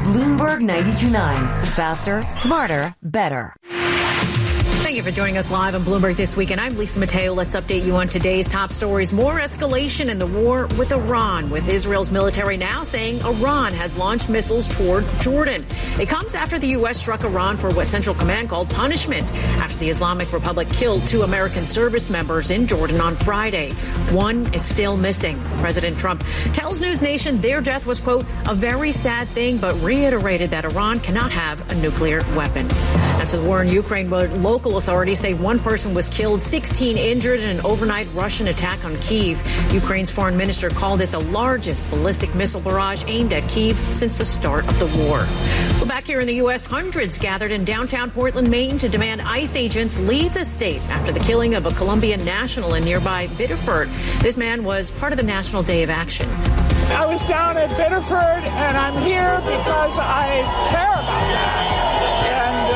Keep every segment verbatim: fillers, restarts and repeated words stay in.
Bloomberg ninety-two point nine. Faster, smarter, better. Thank you for joining us live on Bloomberg This Week. And I'm Lisa Mateo. Let's update you on today's top stories. More escalation in the war with Iran, with Israel's military now saying Iran has launched missiles toward Jordan. It comes after the U S struck Iran for what Central Command called punishment after the Islamic Republic killed two American service members in Jordan on Friday. One is still missing. President Trump tells News Nation their death was, quote, a very sad thing, but reiterated that Iran cannot have a nuclear weapon. That's the war in Ukraine, but local authorities say one person was killed, sixteen injured in an overnight Russian attack on Kyiv. Ukraine's foreign minister called it the largest ballistic missile barrage aimed at Kyiv since the start of the war. Well, back here in the U S, hundreds gathered in downtown Portland, Maine to demand ICE agents leave the state after the killing of a Colombian national in nearby Biddeford. This man was part of the National Day of Action. I was down at Biddeford, and I'm here because I care about that. And,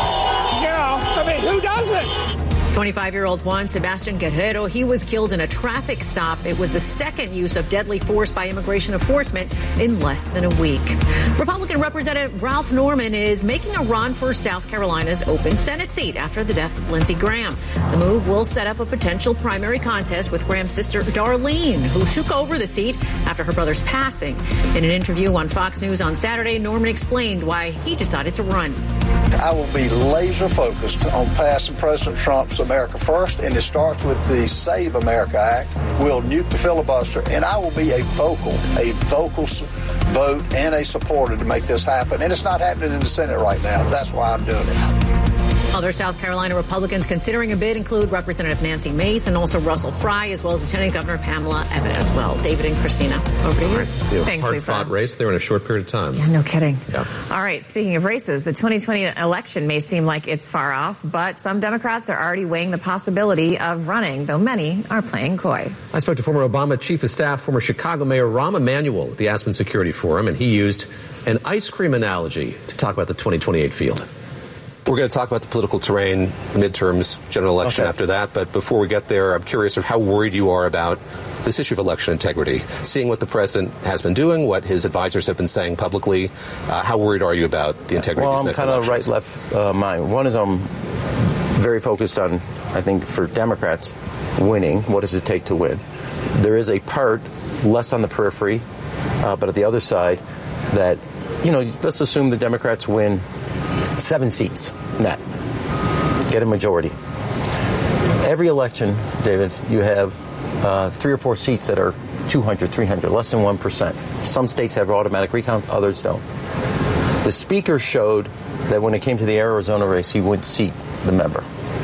uh, you know, I mean, who doesn't? twenty-five-year-old Juan Sebastian Guerrero, he was killed in a traffic stop. It was the second use of deadly force by immigration enforcement in less than a week. Republican Representative Ralph Norman is making a run for South Carolina's open Senate seat after the death of Lindsey Graham. The move will set up a potential primary contest with Graham's sister Darlene, who took over the seat after her brother's passing. In an interview on Fox News on Saturday, Norman explained why he decided to run. I will be laser focused on passing President Trump's America First, and it starts with the Save America Act. We'll nuke the filibuster, and I will be a vocal, a vocal vote and a supporter to make this happen. And it's not happening in the Senate right now. That's why I'm doing it. Other South Carolina Republicans considering a bid include Representative Nancy Mace and also Russell Fry, as well as Lieutenant Governor Pamela Abbott as well. David and Christina, over to you. Thanks, Hard Lisa. Hard-fought race there in a short period of time. Yeah, no kidding. Yeah. All right, speaking of races, the twenty twenty election may seem like it's far off, but some Democrats are already weighing the possibility of running, though many are playing coy. I spoke to former Obama Chief of Staff, former Chicago Mayor Rahm Emanuel at the Aspen Security Forum, and he used an ice cream analogy to talk about the twenty twenty-eight field. We're going to talk about the political terrain, the midterms, general election okay. after that. But before we get there, I'm curious of how worried you are about this issue of election integrity. Seeing what the president has been doing, what his advisors have been saying publicly, uh, how worried are you about the integrity well, of these next I'm kind elections? of right-left uh, mind. One is I'm very focused on, I think, for Democrats, winning. What does it take to win? There is a part, less on the periphery, uh, but at the other side, that, you know, let's assume the Democrats win seven seats net, get a majority. Every election, David, you have uh, three or four seats that are two hundred, three hundred, less than one percent. Some states have automatic recount, others don't. The speaker showed that when it came to the Arizona race, he would seat the member.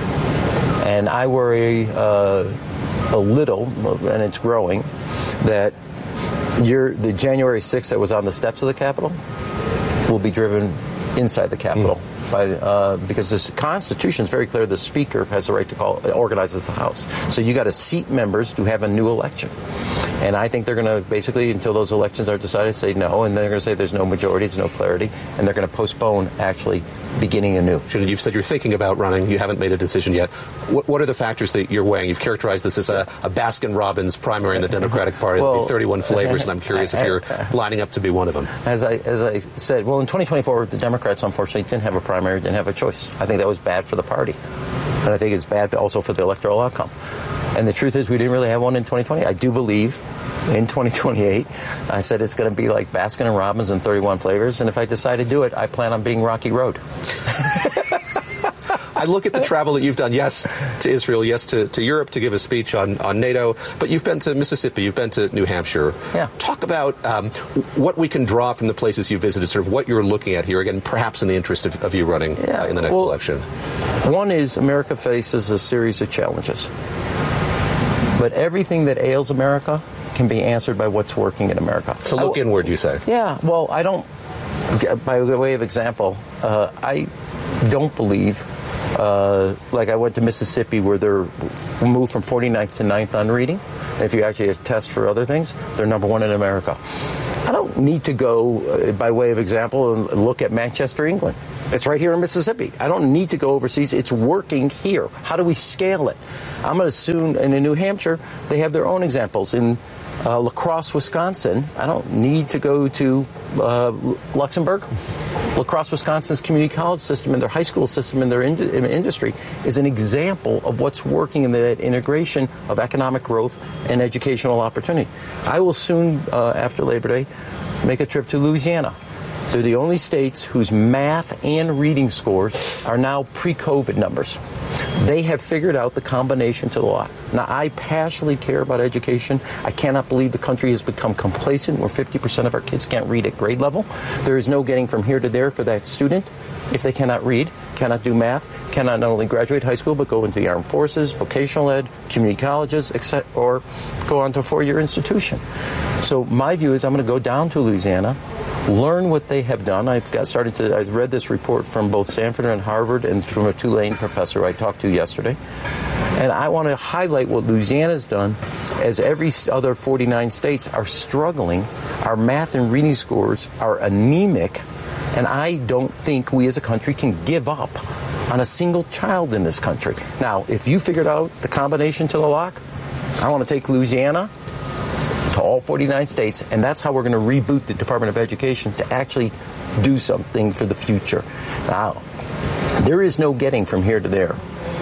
And I worry uh, a little, and it's growing, that you're, the January sixth that was on the steps of the Capitol will be driven inside the Capitol. Mm. By, uh, because the Constitution is very clear, the Speaker has the right to call, organizes the House. So you got to seat members to have a new election. And I think they're going to basically, until those elections are decided, say no, and they're going to say there's no majority, there's no clarity, and they're going to postpone actually beginning anew. Shannon, you've said you're thinking about running. You haven't made a decision yet. What, what are the factors that you're weighing? You've characterized this as a, a Baskin-Robbins primary in the Democratic Party. Well, there'll be thirty-one flavors, and I'm curious if you're lining up to be one of them. As I as I said, well, in twenty twenty-four, the Democrats, unfortunately, didn't have a primary, didn't have a choice. I think that was bad for the party. And I think it's bad also for the electoral outcome. And the truth is we didn't really have one in twenty twenty. I do believe in twenty twenty-eight, I said it's going to be like Baskin and Robbins and thirty-one flavors. And if I decide to do it, I plan on being Rocky Road. I look at the travel that you've done, yes, to Israel, yes, to, to Europe to give a speech on, on NATO, but you've been to Mississippi, you've been to New Hampshire. Yeah. Talk about um, what we can draw from the places you visited, sort of what you're looking at here, again, perhaps in the interest of, of you running yeah. uh, in the next well, election. One is America faces a series of challenges. But everything that ails America can be answered by what's working in America. So look I, inward, you say? Yeah. Well, I don't, by way of example, uh, I don't believe, uh, like I went to Mississippi where they're moved from forty-ninth to ninth on reading. And if you actually test for other things, they're number one in America. I don't need to go, uh, by way of example, and look at Manchester, England. It's right here in Mississippi. I don't need to go overseas. It's working here. How do we scale it? I'm going to assume in New Hampshire, they have their own examples. In Uh, La Crosse, Wisconsin, I don't need to go to uh, Luxembourg. La Crosse, Wisconsin's community college system and their high school system and their ind- industry is an example of what's working in the integration of economic growth and educational opportunity. I will soon, uh, after Labor Day, make a trip to Louisiana. They're the only states whose math and reading scores are now pre-COVID numbers. They have figured out the combination to the lot. Now, I passionately care about education. I cannot believe the country has become complacent where fifty percent of our kids can't read at grade level. There is no getting from here to there for that student if they cannot read, cannot do math, cannot not only graduate high school, but go into the armed forces, vocational ed, community colleges, or go on to a four-year institution. So my view is I'm going to go down to Louisiana, learn what they have done. I've got started to, I've read this report from both Stanford and Harvard and from a Tulane professor I talked to yesterday. And I want to highlight what Louisiana's done as every other forty-nine states are struggling. Our math and reading scores are anemic. And I don't think we as a country can give up on a single child in this country. Now, if you figured out the combination to the lock, I want to take Louisiana to all forty-nine states, and that's how we're going to reboot the Department of Education to actually do something for the future. Now, there is no getting from here to there,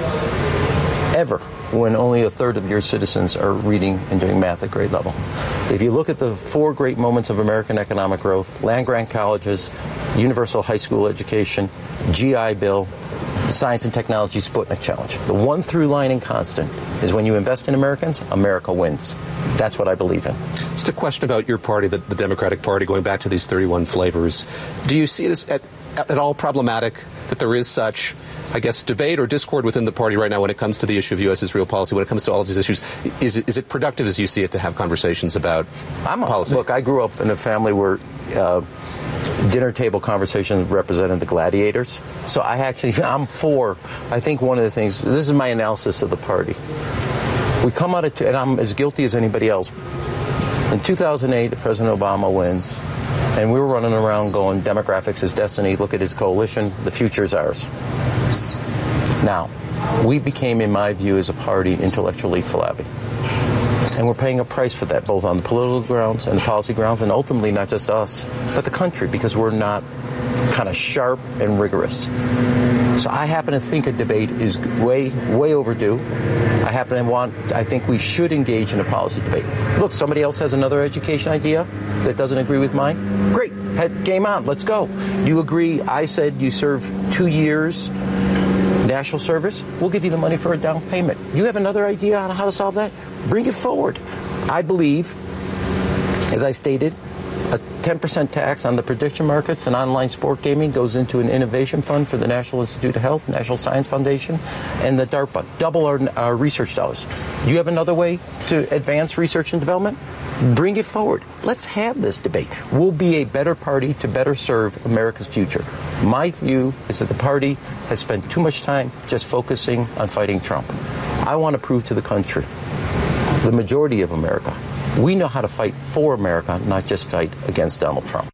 ever, when only a third of your citizens are reading and doing math at grade level. If you look at the four great moments of American economic growth, land-grant colleges, universal high school education, G I Bill, Science and Technology Sputnik Challenge. The one through line and constant is when you invest in Americans, America wins. That's what I believe in. Just a question about your party, the, the Democratic Party, going back to these thirty-one flavors. Do you see this at, at all problematic that there is such, I guess, debate or discord within the party right now when it comes to the issue of U S Israel policy, when it comes to all of these issues? Is it, is it productive as you see it to have conversations about I'm a, policy? Look, I grew up in a family where uh, dinner table conversations represented the gladiators. So I actually, I'm for, I think one of the things, this is my analysis of the party. We come out of, and I'm as guilty as anybody else. In two thousand eight, President Obama wins, and we were running around going, demographics is destiny, look at his coalition, the future is ours. Now, we became, in my view, as a party, intellectually flabby. And we're paying a price for that, both on the political grounds and the policy grounds, and ultimately not just us, but the country, because we're not kind of sharp and rigorous. So I happen to think a debate is way, way overdue. I happen to want, I think we should engage in a policy debate. Look, somebody else has another education idea that doesn't agree with mine. Great, head, game on, let's go. You agree, I said you serve two years national service, we'll give you the money for a down payment. You have another idea on how to solve that? Bring it forward. I believe, as I stated, a ten percent tax on the prediction markets and online sport gaming goes into an innovation fund for the National Institute of Health, National Science Foundation, and the DARPA. Double our, our research dollars. You have another way to advance research and development? Bring it forward. Let's have this debate. We'll be a better party to better serve America's future. My view is that the party has spent too much time just focusing on fighting Trump. I want to prove to the country, the majority of America, we know how to fight for America, not just fight against Donald Trump.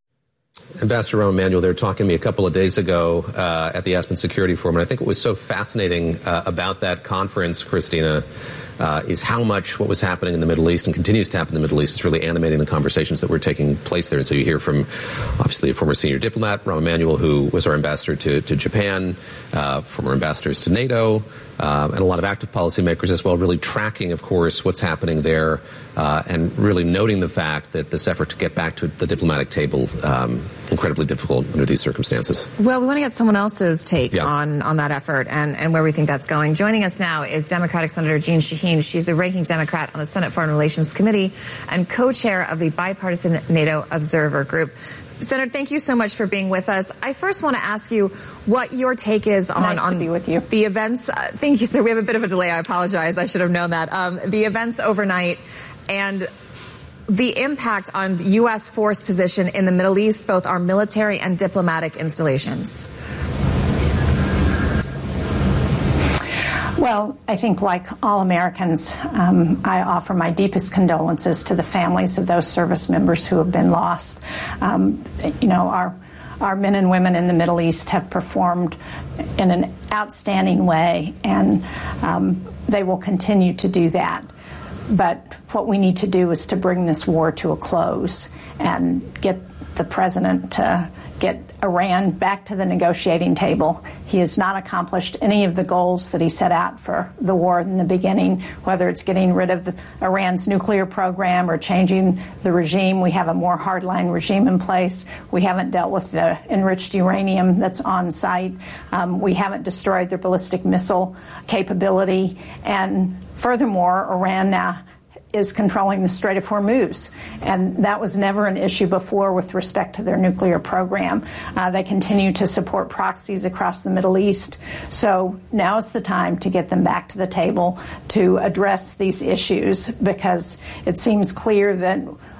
Ambassador Rahm Emanuel, they were talking to me a couple of days ago uh, at the Aspen Security Forum, and I think what was so fascinating uh, about that conference, Christina, uh, is how much what was happening in the Middle East and continues to happen in the Middle East is really animating the conversations that were taking place there. And so you hear from, obviously, a former senior diplomat, Rahm Emanuel, who was our ambassador to, to Japan, uh, former ambassadors to NATO, uh, and a lot of active policymakers as well, really tracking, of course, what's happening there, uh, and really noting the fact that this effort to get back to the diplomatic table um, incredibly difficult under these circumstances. Well, we want to get someone else's take yeah. on, on that effort and, and where we think that's going. Joining us now is Democratic Senator Jeanne Shaheen. She's the ranking Democrat on the Senate Foreign Relations Committee and co-chair of the Bipartisan NATO Observer Group. Senator, thank you so much for being with us. I first want to ask you what your take is on, nice on to be with you. the events. Uh, thank you, sir. We have a bit of a delay. I apologize. I should have known that. Um, the events overnight and the impact on U S force position in the Middle East, both our military and diplomatic installations. Well, I think like all Americans, um, I offer my deepest condolences to the families of those service members who have been lost. Um, you know, our our men and women in the Middle East have performed in an outstanding way, and um, they will continue to do that. but what we need to do is to bring this war to a close and get the president to get Iran back to the negotiating table. He has not accomplished any of the goals that he set out for the war in the beginning, whether it's getting rid of the, Iran's nuclear program or changing the regime. We have a more hardline regime in place. We haven't dealt with the enriched uranium that's on site. Um, we haven't destroyed their ballistic missile capability. And furthermore, Iran now is controlling the Strait of Hormuz. And that was never an issue before with respect to their nuclear program. Uh, they continue to support proxies across the Middle East. So now's the time to get them back to the table to address these issues, because it seems clear that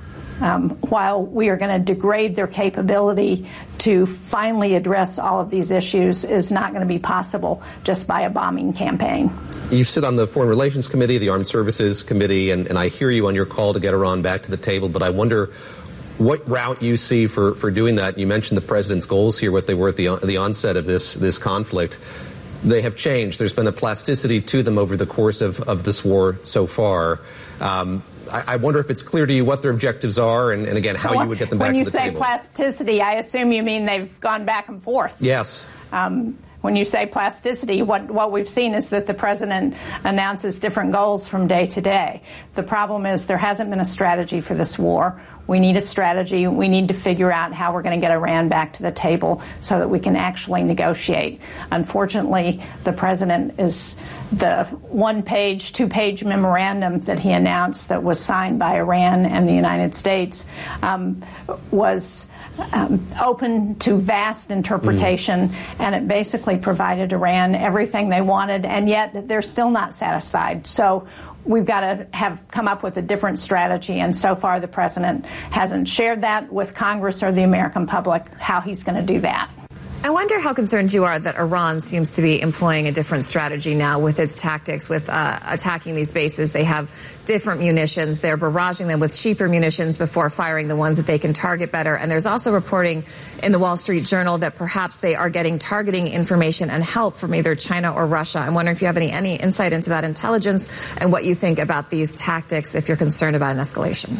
Um, while we are going to degrade their capability to finally address all of these issues, is not going to be possible just by a bombing campaign. You sit on the Foreign Relations Committee, the Armed Services Committee, and, and I hear you on your call to get Iran back to the table, but I wonder what route you see for, for doing that. You mentioned the president's goals here, what they were at the, the onset of this, this conflict. They have changed. There's been a plasticity to them over the course of, of this war so far. Um, I wonder if it's clear to you what their objectives are, and, and again, how well, you would get them back to the table. When you say plasticity, I assume you mean they've gone back and forth. Yes. Um, when you say plasticity, what, what we've seen is that the president announces different goals from day to day. The problem is there hasn't been a strategy for this war. We need a strategy. We need to figure out how we're going to get Iran back to the table so that we can actually negotiate. Unfortunately, the president is the one-page, two-page memorandum that he announced that was signed by Iran and the United States um, was Um, open to vast interpretation, mm. and it basically provided Iran everything they wanted, and yet they're still not satisfied. So we've got to have come up with a different strategy, and so far the president hasn't shared that with Congress or the American public, how he's going to do that. I wonder how concerned you are that Iran seems to be employing a different strategy now with its tactics, with uh, attacking these bases. They have different munitions. They're barraging them with cheaper munitions before firing the ones that they can target better. And there's also reporting in the Wall Street Journal that perhaps they are getting targeting information and help from either China or Russia. I'm wondering if you have any, any insight into that intelligence and what you think about these tactics, if you're concerned about an escalation.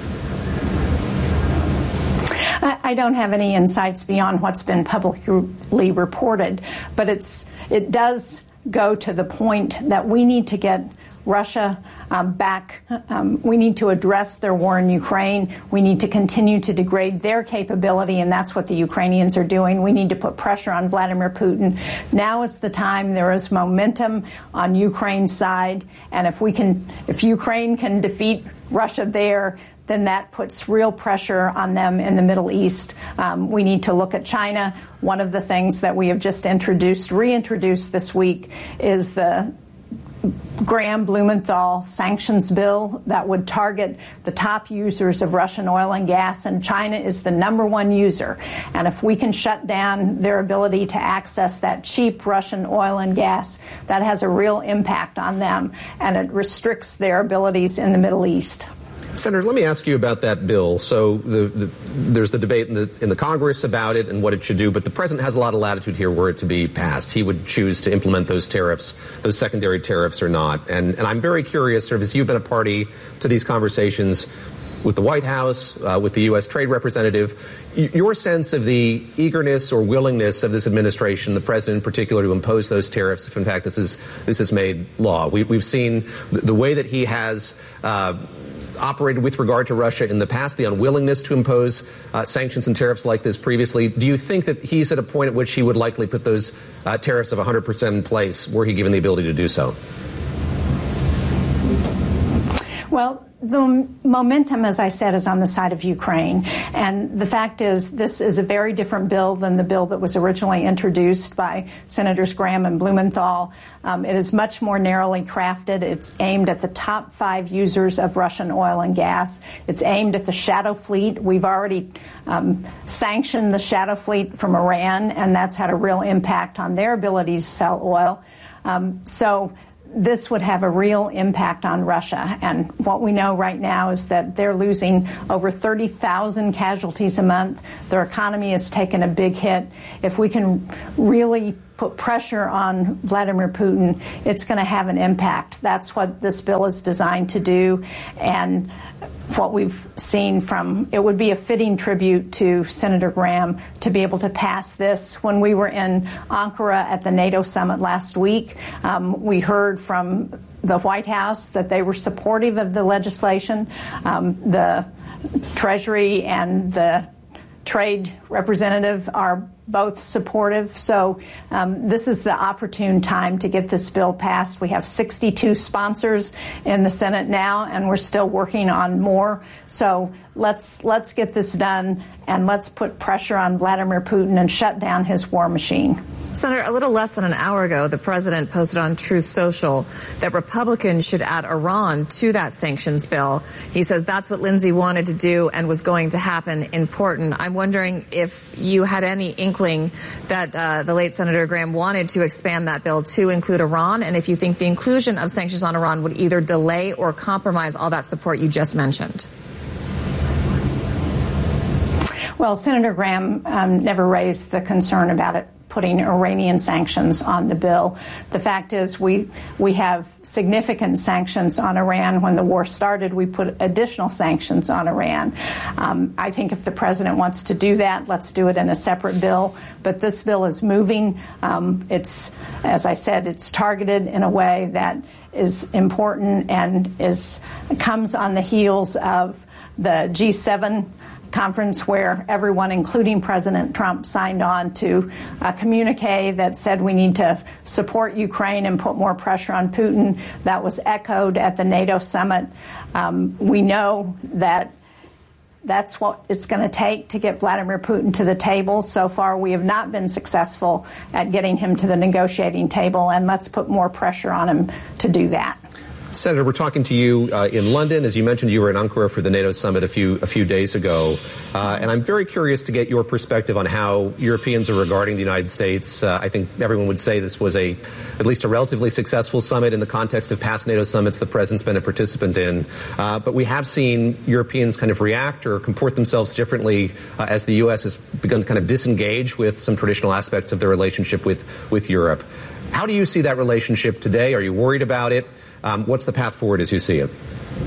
I don't have any insights beyond what's been publicly reported, but it's it does go to the point that we need to get Russia um, back. Um, we need to address their war in Ukraine. We need to continue to degrade their capability, and that's what the Ukrainians are doing. We need to put pressure on Vladimir Putin. Now is the time. There is momentum on Ukraine's side, and if we can, if Ukraine can defeat Russia there, then that puts real pressure on them in the Middle East. Um, we need to look at China. One of the things that we have just introduced, reintroduced this week, is the Graham Blumenthal sanctions bill that would target the top users of Russian oil and gas, and China is the number one user. And if we can shut down their ability to access that cheap Russian oil and gas, that has a real impact on them, and it restricts their abilities in the Middle East. Senator, let me ask you about that bill. So the, the, there's the debate in the, in the Congress about it and what it should do, but the president has a lot of latitude here were it to be passed. He would choose to implement those tariffs, those secondary tariffs or not. And, and I'm very curious, sort of, as you've been a party to these conversations with the White House, uh, with the U S Trade Representative, y- your sense of the eagerness or willingness of this administration, the president in particular, to impose those tariffs if, in fact, this is this is made law. We, we've seen the, the way that he has uh, operated with regard to Russia in the past, the unwillingness to impose uh, sanctions and tariffs like this previously. Do you think that he's at a point at which he would likely put those uh, tariffs of one hundred percent in place were he given the ability to do so? Well, the momentum, as I said, is on the side of Ukraine. And the fact is, this is a very different bill than the bill that was originally introduced by Senators Graham and Blumenthal. Um, it is much more narrowly crafted. It's aimed at the top five users of Russian oil and gas. It's aimed at the shadow fleet. We've already um, sanctioned the shadow fleet from Iran, and that's had a real impact on their ability to sell oil. Um, so this would have a real impact on Russia. And what we know right now is that they're losing over thirty thousand casualties a month. Their economy has taken a big hit. If we can really put pressure on Vladimir Putin, it's going to have an impact. That's what this bill is designed to do. And what we've seen from, it would be a fitting tribute to Senator Graham to be able to pass this. When we were in Ankara at the NATO summit last week, um, we heard from the White House that they were supportive of the legislation. Um, the Treasury and the Trade representative are both supportive. So um, this is the opportune time to get this bill passed. We have sixty-two sponsors in the Senate now, and we're still working on more. So let's let's get this done, and let's put pressure on Vladimir Putin and shut down his war machine. Senator, a little less than an hour ago, the president posted on Truth Social that Republicans should add Iran to that sanctions bill. He says that's what Lindsey wanted to do and was going to happen. Important. I'm wondering if you had any inkling that uh, the late Senator Graham wanted to expand that bill to include Iran, and if you think the inclusion of sanctions on Iran would either delay or compromise all that support you just mentioned. Well, Senator Graham um, never raised the concern about it putting Iranian sanctions on the bill. The fact is we we have significant sanctions on Iran. When the war started, we put additional sanctions on Iran. Um, I think if the president wants to do that, let's do it in a separate bill. But this bill is moving. Um, it's, as I said, it's targeted in a way that is important and is comes on the heels of the G seven conference where everyone, including President Trump, signed on to a communique that said we need to support Ukraine and put more pressure on Putin. That was echoed at the NATO summit. Um, we know that that's what it's going to take to get Vladimir Putin to the table. So far, we have not been successful at getting him to the negotiating table, and let's put more pressure on him to do that. Senator, we're talking to you uh, in London. As you mentioned, you were in Ankara for the NATO summit a few a few days ago. Uh, and I'm very curious to get your perspective on how Europeans are regarding the United States. Uh, I think everyone would say this was a at least a relatively successful summit in the context of past NATO summits the president's been a participant in. Uh, but we have seen Europeans kind of react or comport themselves differently uh, as the U S has begun to kind of disengage with some traditional aspects of their relationship with, with Europe. How do you see that relationship today? Are you worried about it? Um, what's the path forward as you see it?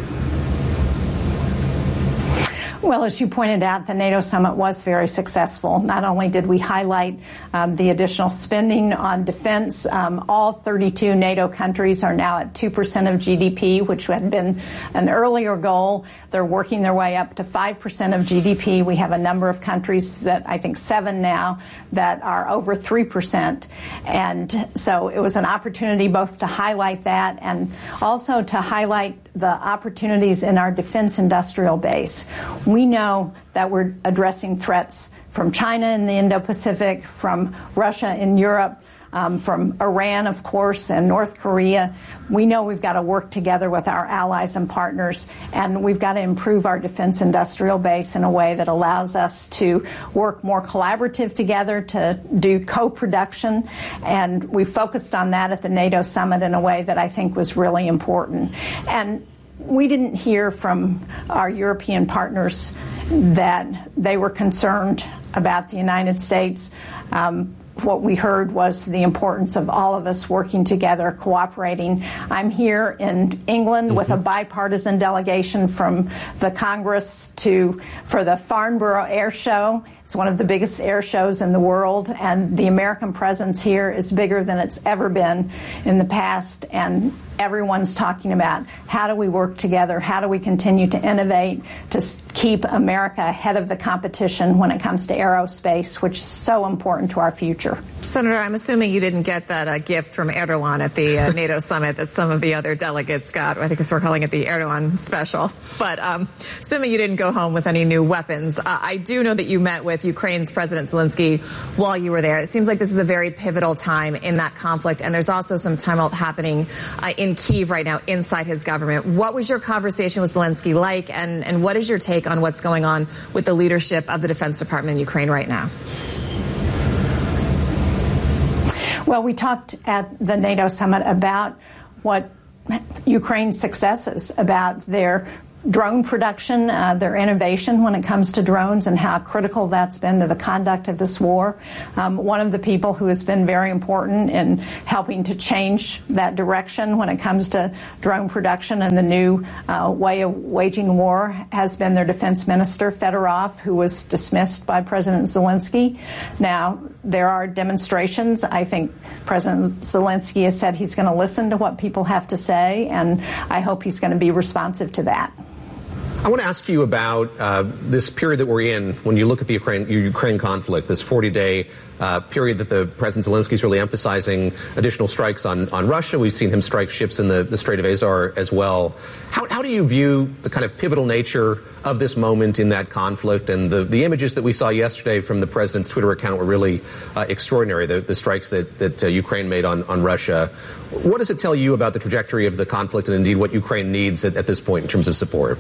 Well, as you pointed out, the NATO summit was very successful. Not only did we highlight um, the additional spending on defense, um, all thirty-two NATO countries are now at two percent of G D P, which had been an earlier goal. They're working their way up to five percent of G D P. We have a number of countries that I think seven now that are over three percent. And so it was an opportunity both to highlight that and also to highlight the opportunities in our defense industrial base. We know that we're addressing threats from China in the Indo-Pacific, from Russia in Europe, um, from Iran, of course, and North Korea. We know we've got to work together with our allies and partners, and we've got to improve our defense industrial base in a way that allows us to work more collaborative together, to do co-production. And we focused on that at the NATO summit in a way that I think was really important. And we didn't hear from our European partners that they were concerned about the United States. Um, what we heard was the importance of all of us working together, cooperating. I'm here in England mm-hmm. with a bipartisan delegation from the Congress to for the Farnborough Air Show. It's one of the biggest air shows in the world, and the American presence here is bigger than it's ever been in the past. And everyone's talking about how do we work together, how do we continue to innovate to keep America ahead of the competition when it comes to aerospace, which is so important to our future. Senator, I'm assuming you didn't get that uh, gift from Erdogan at the uh, NATO summit that some of the other delegates got. I think we're calling it the Erdogan special. But um, assuming you didn't go home with any new weapons, uh, I do know that you met with Ukraine's President Zelensky while you were there. It seems like this is a very pivotal time in that conflict, and there's also some tumult happening uh, in Kyiv right now inside his government. What was your conversation with Zelensky like, and, and what is your take on what's going on with the leadership of the Defense Department in Ukraine right now? Well, we talked at the NATO summit about what Ukraine's successes, about their drone production, uh, their innovation when it comes to drones, and how critical that's been to the conduct of this war. Um, one of the people who has been very important in helping to change that direction when it comes to drone production and the new uh, way of waging war has been their defense minister, Fedorov, who was dismissed by President Zelensky. Now, there are demonstrations. I think President Zelensky has said he's going to listen to what people have to say, and I hope he's going to be responsive to that. I want to ask you about uh, this period that we're in when you look at the Ukraine, Ukraine conflict, this forty-day uh, period that the President Zelensky is really emphasizing additional strikes on, on Russia. We've seen him strike ships in the, the Strait of Azov as well. How, how do you view the kind of pivotal nature of this moment in that conflict? And the, the images that we saw yesterday from the President's Twitter account were really uh, extraordinary, the, the strikes that, that uh, Ukraine made on, on Russia. What does it tell you about the trajectory of the conflict and indeed what Ukraine needs at, at this point in terms of support?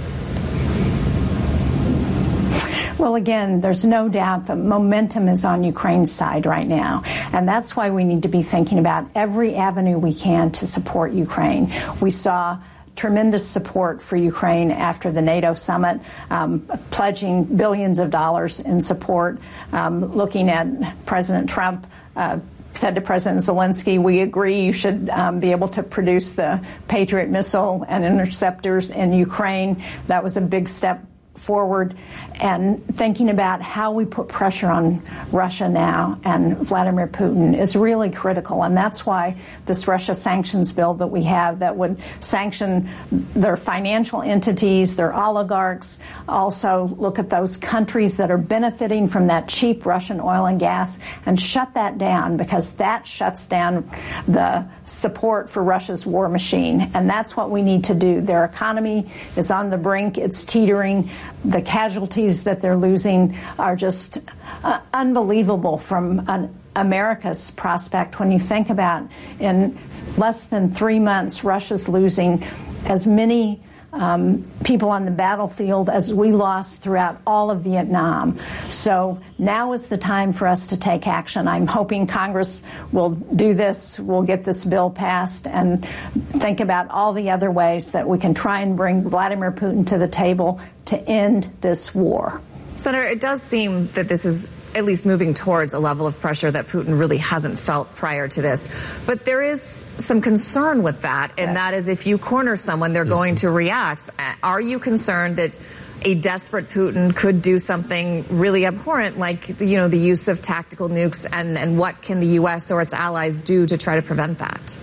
Well, again, there's no doubt that momentum is on Ukraine's side right now. And that's why we need to be thinking about every avenue we can to support Ukraine. We saw tremendous support for Ukraine after the NATO summit, um, pledging billions of dollars in support, um, looking at President Trump uh, said to President Zelensky, we agree you should um, be able to produce the Patriot missile and interceptors in Ukraine. That was a big step forward, and thinking about how we put pressure on Russia now and Vladimir Putin is really critical. And that's why this Russia sanctions bill that we have that would sanction their financial entities, their oligarchs, also look at those countries that are benefiting from that cheap Russian oil and gas and shut that down, because that shuts down the support for Russia's war machine. And that's what we need to do. Their economy is on the brink. It's teetering. The casualties that they're losing are just uh, unbelievable from an America's prospect. When you think about in less than three months, Russia's losing as many Um, people on the battlefield as we lost throughout all of Vietnam. So now is the time for us to take action. I'm hoping Congress will do this, will get this bill passed, and think about all the other ways that we can try and bring Vladimir Putin to the table to end this war. Senator, it does seem that this is at least moving towards a level of pressure that Putin really hasn't felt prior to this. But there is some concern with that, and that is if you corner someone, they're going to react. Are you concerned that a desperate Putin could do something really abhorrent, like, you know, the use of tactical nukes, and, and what can the U S or its allies do to try to prevent that?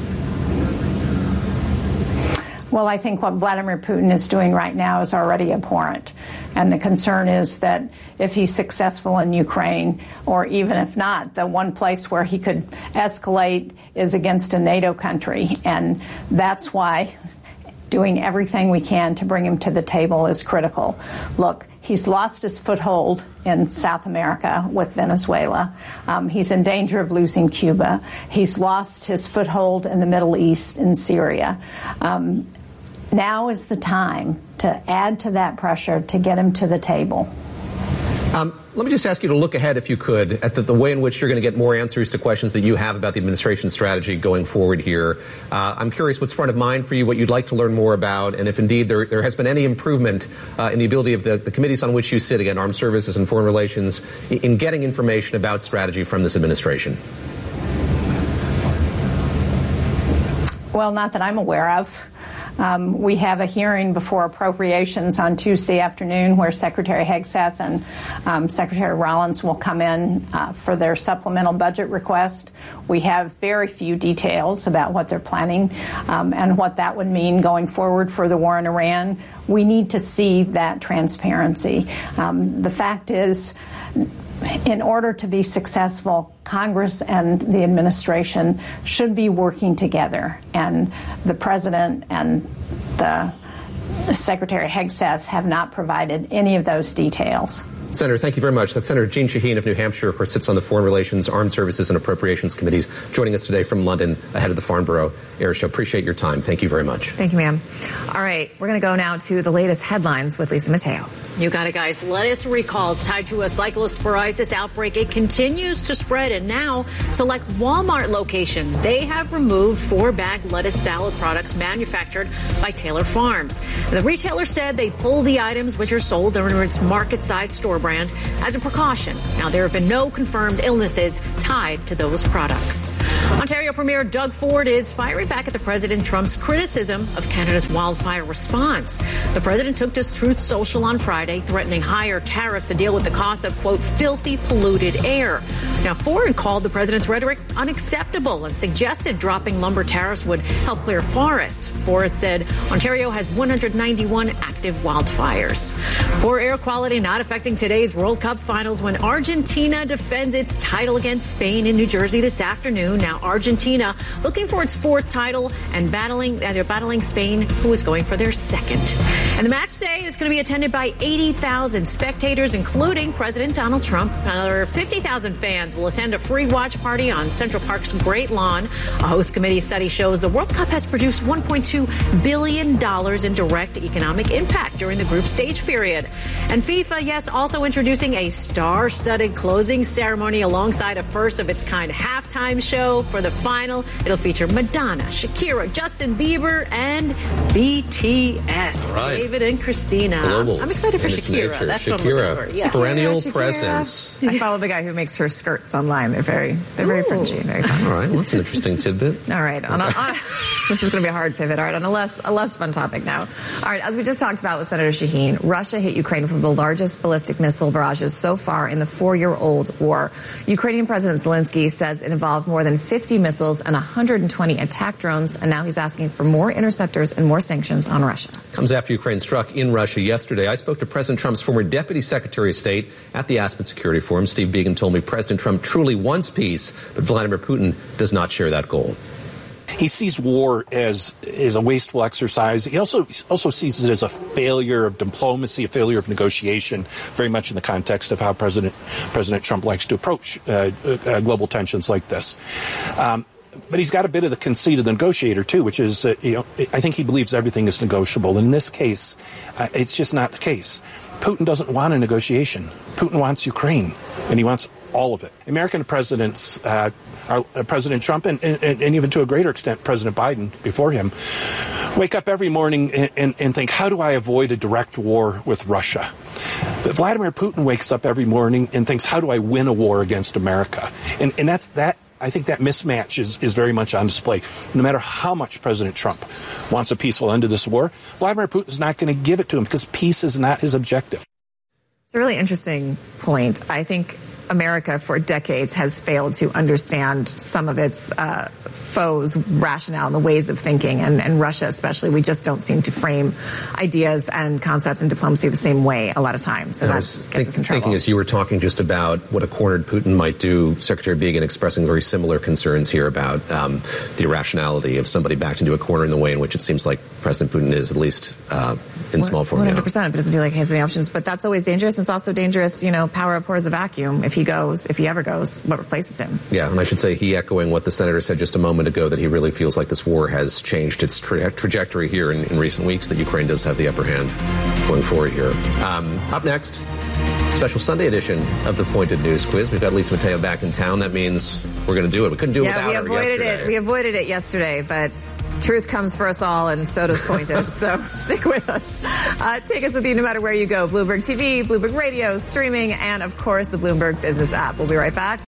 Well, I think what Vladimir Putin is doing right now is already abhorrent. And the concern is that if he's successful in Ukraine, or even if not, the one place where he could escalate is against a NATO country. And that's why doing everything we can to bring him to the table is critical. Look, he's lost his foothold in South America with Venezuela. Um, he's in danger of losing Cuba. He's lost his foothold in the Middle East, in Syria. Um, now is the time to add to that pressure to get him to the table. Um, let me just ask you to look ahead, if you could, at the, the way in which you're going to get more answers to questions that you have about the administration's strategy going forward here. Uh, I'm curious what's front of mind for you, what you'd like to learn more about, and if indeed there, there has been any improvement uh, in the ability of the, the committees on which you sit, again, Armed Services and Foreign Relations, in, in getting information about strategy from this administration. Well, not that I'm aware of. Um, we have a hearing before Appropriations on Tuesday afternoon where Secretary Hegseth and um, Secretary Rollins will come in uh, for their supplemental budget request. We have very few details about what they're planning um, and what that would mean going forward for the war in Iran. We need to see that transparency. Um, the fact is, in order to be successful, Congress and the administration should be working together, and the President and the Secretary Hegseth have not provided any of those details. Senator, thank you very much. That's Senator Jeanne Shaheen of New Hampshire, who sits on the Foreign Relations, Armed Services, and Appropriations Committees, joining us today from London ahead of the Farnborough Air Show. Appreciate your time. Thank you very much. Thank you, ma'am. All right, we're going to go now to the latest headlines with Lisa Mateo. You got it, guys. Lettuce recalls tied to a cyclosporiasis outbreak. It continues to spread, and now select Walmart locations, they have removed four-bag lettuce salad products manufactured by Taylor Farms. The retailer said they pulled the items which are sold under its market-side store brand as a precaution. Now, there have been no confirmed illnesses tied to those products. Ontario Premier Doug Ford is firing back at the President Trump's criticism of Canada's wildfire response. The president took to Truth Social on Friday, threatening higher tariffs to deal with the cost of, quote, filthy, polluted air. Now, Ford called the president's rhetoric unacceptable and suggested dropping lumber tariffs would help clear forests. Ford said Ontario has one hundred ninety-one active wildfires. Poor air quality not affecting today's World Cup finals when Argentina defends its title against Spain in New Jersey this afternoon. Now, Argentina looking for its fourth title and battling, uh, they're battling Spain, who is going for their second. And the match today is going to be attended by eighty thousand spectators, including President Donald Trump. Another fifty thousand fans will attend a free watch party on Central Park's Great Lawn. A host committee study shows the World Cup has produced one point two billion dollars in direct economic impact during the group stage period. And FIFA, yes, also introducing a star-studded closing ceremony alongside a first-of-its-kind halftime show for the final. It'll feature Madonna, Shakira, Justin Bieber, and B T S. Right. David and Christina. Global. I'm excited for Shakira. Nature. That's Shakira. what I'm looking for. Yes. Perennial Shakira. presence. I follow the guy who makes her skirts online. They're very, they're very Ooh. fringy, very fun. All right, well, that's an interesting tidbit. All right. On a, on a, this is going to be a hard pivot. All right. On a less, a less fun topic now. All right. As we just talked about with Senator Shaheen, Russia hit Ukraine with the largest ballistic missile barrages so far in the four-year-old war. Ukrainian President Zelensky says it involved more than fifty missiles and one hundred twenty attack drones, and now he's asking for more interceptors and more sanctions on Russia. Comes after Ukraine struck in Russia yesterday. I spoke to President Trump's former Deputy Secretary of State at the Aspen Security Forum. Steve Biegun told me President Trump truly wants peace, but Vladimir Putin does not share that goal. He sees war as as a wasteful exercise. He also also sees it as a failure of diplomacy, a failure of negotiation, very much in the context of how President President Trump likes to approach uh, uh, global tensions like this. Um, But he's got a bit of the conceit of the negotiator, too, which is, uh, you know, I think he believes everything is negotiable. In this case, uh, it's just not the case. Putin doesn't want a negotiation. Putin wants Ukraine, and he wants all of it. American presidents, uh, our, uh, President Trump, and, and, and even to a greater extent President Biden before him, wake up every morning and, and, and think, how do I avoid a direct war with Russia? But Vladimir Putin wakes up every morning and thinks, how do I win a war against America? And, and that's that. I think that mismatch is, is very much on display. No matter how much President Trump wants a peaceful end to this war, Vladimir Putin is not going to give it to him because peace is not his objective. It's a really interesting point. I think America for decades has failed to understand some of its uh, foes' rationale and the ways of thinking, and, and Russia especially. We just don't seem to frame ideas and concepts in diplomacy the same way a lot of times. So that gets think, us in trouble. Thinking as you were talking just about what a cornered Putin might do, Secretary Biegun expressing very similar concerns here about um, the irrationality of somebody backed into a corner in the way in which it seems like President Putin is, at least uh, in small form. one hundred percent. If it doesn't feel like he has any options. But that's always dangerous. And it's also dangerous, you know, power abhors a vacuum. If he goes, if he ever goes, what replaces him? Yeah, and I should say he echoing what the senator said just a moment ago, that he really feels like this war has changed its tra- trajectory here in, in recent weeks, that Ukraine does have the upper hand going forward here. Um, up next, special Sunday edition of the Pointed News Quiz. We've got Lisa Mateo back in town. That means we're going to do it. We couldn't do it yeah, without we her avoided yesterday. it. We avoided it yesterday, but truth comes for us all, and so does Pointed. So stick with us. Uh, take us with you no matter where you go. Bloomberg T V, Bloomberg Radio, streaming, and, of course, the Bloomberg Business app. We'll be right back.